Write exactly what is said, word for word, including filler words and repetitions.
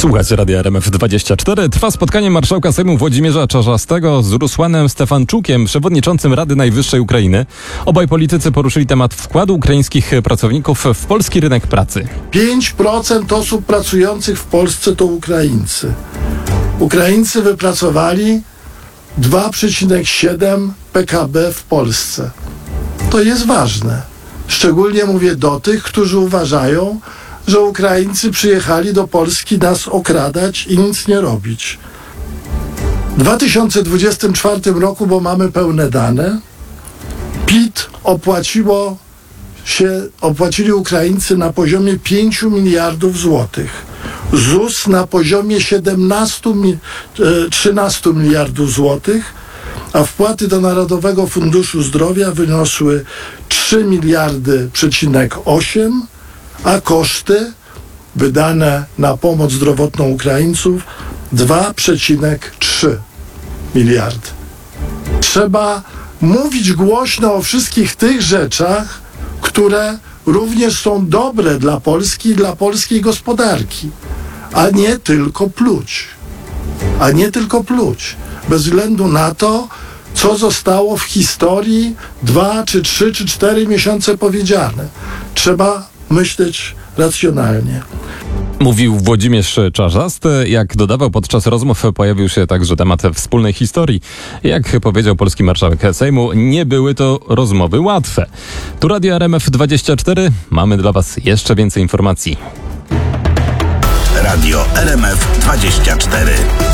Słuchajcie Radia R M F dwadzieścia cztery. Trwa spotkanie marszałka Sejmu Włodzimierza Czarzastego z Rusłanem Stefanczukiem, przewodniczącym Rady Najwyższej Ukrainy. Obaj politycy poruszyli temat wkładu ukraińskich pracowników w polski rynek pracy. pięć procent osób pracujących w Polsce to Ukraińcy. Ukraińcy wypracowali dwa przecinek siedem P K B w Polsce. To jest ważne. Szczególnie mówię do tych, którzy uważają, że Ukraińcy przyjechali do Polski nas okradać i nic nie robić. W dwa tysiące dwudziestym czwartym roku, bo mamy pełne dane, P I T opłaciło się, opłacili Ukraińcy na poziomie pięć miliardów złotych. Z U S na poziomie siedemnaście, trzynaście miliardów złotych, a wpłaty do Narodowego Funduszu Zdrowia wyniosły trzy miliardy przecinek osiem, a koszty wydane na pomoc zdrowotną Ukraińców dwa przecinek trzy miliardy. Trzeba mówić głośno o wszystkich tych rzeczach, które również są dobre dla Polski i dla polskiej gospodarki, a nie tylko pluć. A nie tylko pluć. Bez względu na to, co zostało w historii dwa, czy trzy, czy cztery miesiące powiedziane. Trzeba myśleć racjonalnie. Mówił Włodzimierz Czarzasty. Jak dodawał, podczas rozmów pojawił się także temat wspólnej historii. Jak powiedział polski marszałek Sejmu, nie były to rozmowy łatwe. Tu Radio R M F dwadzieścia cztery. Mamy dla Was jeszcze więcej informacji. Radio R M F dwadzieścia cztery.